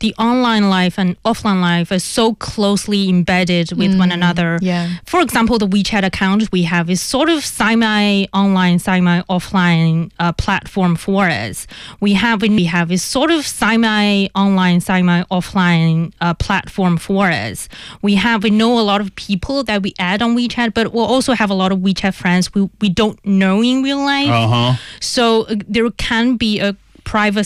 the online life and offline life are so closely embedded with one another. Yeah. For example, the WeChat account we have is sort of semi-online, semi-offline platform for us. We have is sort of semi-online, semi-offline platform for us. We know a lot of people that we add on WeChat, but we'll also have a lot of WeChat friends we don't know in real life. So there can be a private